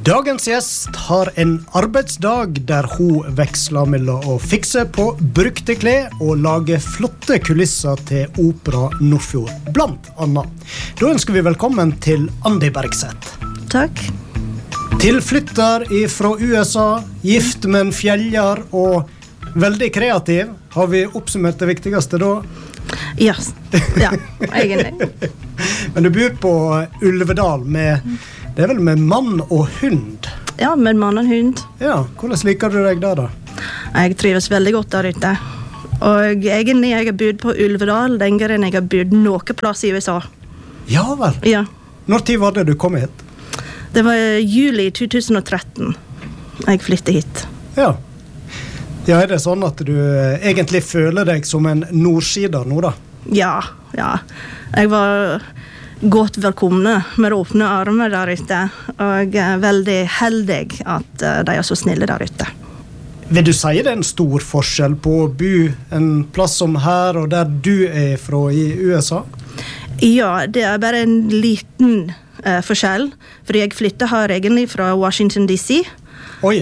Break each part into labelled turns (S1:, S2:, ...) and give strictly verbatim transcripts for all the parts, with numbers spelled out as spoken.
S1: Dagens gjest har en arbeidsdag der hun veksler mellom å fikse på brukte klær og lage flotte kulisser til Opera Nordfjord, blant annet. Da ønsker vi velkommen til Andi Bergseth.
S2: Takk.
S1: Tilflytter fra U S A, gift med en fjelljar og veldig kreativ. Har vi oppsummert det viktigste da?
S2: Yes. Ja, egentlig.
S1: Men du bor på Ulvedal med, det er vel med mann og hund?
S2: Ja, med mann og hund.
S1: Ja, hvordan liker du deg der da?
S2: Jeg trives veldig godt der ute. Og egentlig jeg har bodd på Ulvedal lenger enn jeg har bodd noe plass i U S A.
S1: Ja vel.
S2: Ja.
S1: Når tid var det du kom hit?
S2: Det var juli tjuetusen og tretten jeg flyttet hit.
S1: Ja. Ja, er det sånn at du egentlig føler deg som en nordsider nå da?
S2: Ja, ja. Jeg var godt velkomne med åpne armer der ute, og jeg er veldig heldig at de er så snille der ute.
S1: Vil du si det er en stor forskjell på å bo en plass som her og der du er fra i U S A?
S2: Ja, det er bare en liten uh, forskjell, fordi jeg flyttet her egentlig fra Washington D C.
S1: Oi!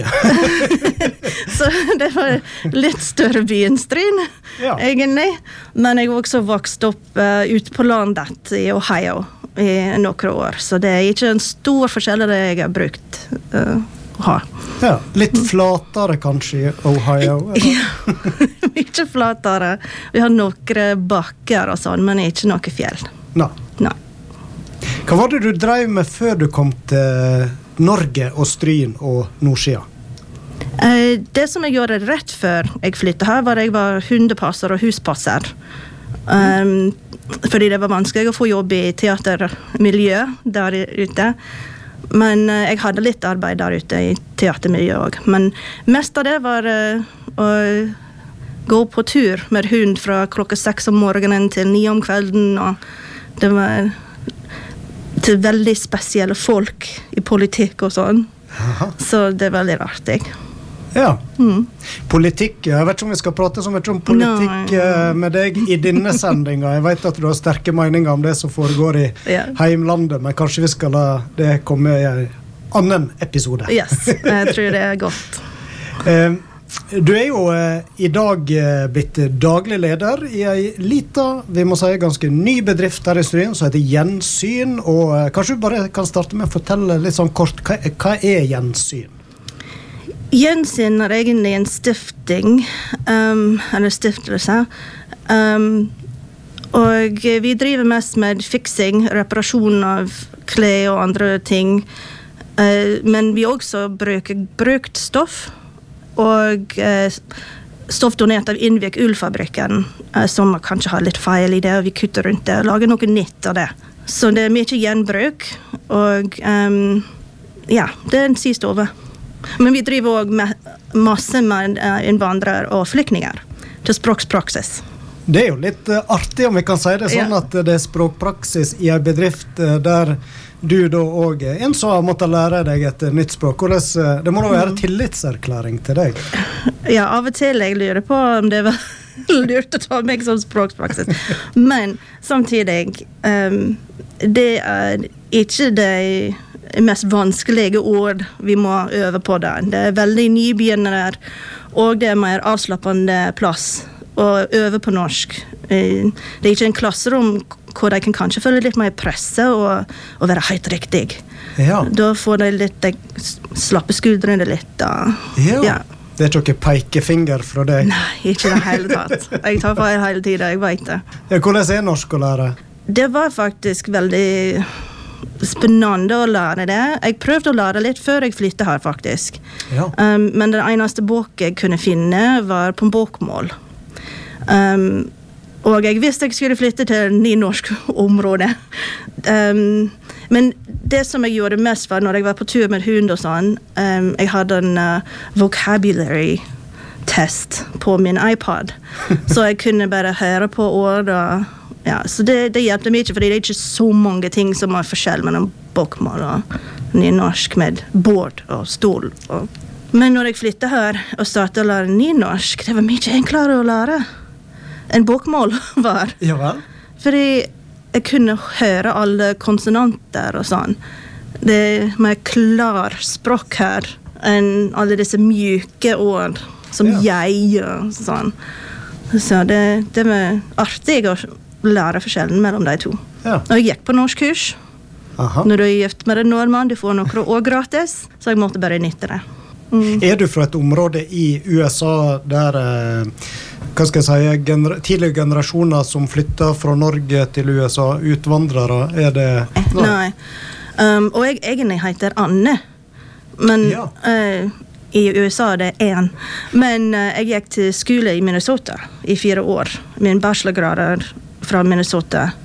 S2: Så det var litt større by enn Stryn,
S1: Ja.
S2: egentlig. Men jeg var også vokst opp uh, ut på landet i Ohio i noen år, så det er ikke en stor forskjell det jeg har brukt uh, å ha.
S1: Ja, litt flatere kanskje i Ohio? eller?
S2: Ja, ikke flatere. Vi har noen bakker og sånn, men ikke noe fjell.
S1: Nei.
S2: Nei.
S1: Hva var det du drev med før du kom til Norge og Stryn og Nordsida?
S2: Eh, det som jeg gjorde rett før jeg flyttet her, var at jeg var hundepasser og huspasser. Um, fordi det var vanskelig å få jobb i teatermiljø der ute. Men uh, jeg hadde litt arbeid der ute i teatermiljø også. Men mest av det var uh, å gå på tur med hund fra klokka seks om morgenen til ni om kvelden. Og det var til veldig spesielle folk i politikk og sånn.
S1: Aha.
S2: Så det er veldig artig.
S1: Ja.
S2: Mm.
S1: Politikk, jeg vet ikke om vi skal prate så mye om politikk
S2: Nei.
S1: eh, med deg i dine sendinger. Jeg vet at du har sterke meninger om det som foregår i
S2: Ja.
S1: heimlandet, men kanskje vi skal la det komme i en annen episode.
S2: Yes, jeg tror det er godt.
S1: Eh, Du er jo eh, i dag eh, blitt daglig leder i en liten, vi må si ganske ny bedrift her i Stryn, som heter Gjensyn, og eh, kanskje du bare kan starte med å fortelle litt sånn kort, hva, hva er Gjensyn?
S2: Gjensyn er egentlig en stifting, um, eller stiftelse, um, og vi driver mest med fiksing, reparasjon av klær og andre ting, uh, men vi også bruker brukt stoff, og uh, stoff donert av Innvik Ullfabrikken, uh, som kanskje har litt feil i det, og vi kutter rundt det og lager noe nytt av det. Så det er mye gjenbruk, og um, ja, det er en siste over. Men vi driver også med masse med uh, innvandrere og flyktninger til språkpraksis.
S1: Det er jo litt uh, artig om vi kan si det sånn,
S2: Ja.
S1: at det er språkpraksis i en bedrift uh, der du da også er en som har måttet lære deg et nytt språk. Hvordan, uh, det må da være tillitserklæring til deg.
S2: Ja, av og til jeg lurer på om det var lurt å ta meg som språkpraksis. Men samtidig, um, det er ikke det mest vanskelige ord vi må øve på der. Det er veldig nybegynnere, og det er mer avslappende plass å øve på norsk. Det er ikke en klasserom hvor de kan kanskje føle litt mer presse og, og være helt riktig.
S1: Ja.
S2: Da får de litt, de slappe skuldrene litt. Da.
S1: Ja.
S2: Ja.
S1: Det er ikke noe peikefinger fra deg.
S2: Nei, ikke det hele tatt. Jeg tar feil hele tiden, jeg vet det.
S1: Ja, hvordan er norsk å lære?
S2: Det var faktisk veldig spennende å lære det. Jeg prøvde å lære litt før jeg flyttet her, faktisk.
S1: Ja.
S2: Um, men den eneste bok jeg kunne finne var på bokmål. Um, og jeg visste jeg skulle flytte til en ny norsk område. Um, men det som jeg gjorde mest var når jeg var på tur med hund og sånn, um, jeg hadde en uh, vocabulary test på min iPod. Så jeg kunne bare høre på ord og ja, så det, det hjelpte mye, fordi det er ikke så mange ting som er forskjell mellom bokmål og nynorsk med bord og stol. Og. Men når jeg flyttet her og startet å lære nynorsk, det var mye enklere å lære enn bokmål var.
S1: Ja vel?
S2: Fordi jeg kunne høre alle konsonanter og sånn. det er mer klar språk her enn alle disse mjuke ord som
S1: Ja.
S2: jeg og sånn. Så det, det var artig å lære forskjellen mellom de to.
S1: Ja.
S2: Og jeg gikk på norskkurs.
S1: Aha.
S2: Når du er gift med en nordmann, du får noe også gratis, så jeg måtte bare nytte det. Mm.
S1: Er du fra et område i U S A der eh, hva skal jeg si, gener tidlige generasjoner som flytter fra Norge til U S A, utvandrere, er det...
S2: Nei. Um, og jeg egentlig heter Anne, men
S1: Ja.
S2: uh, i U S A er det en. Men uh, jeg gikk til skole i Minnesota i fire år. Min bachelorgrad er fra Minnesota.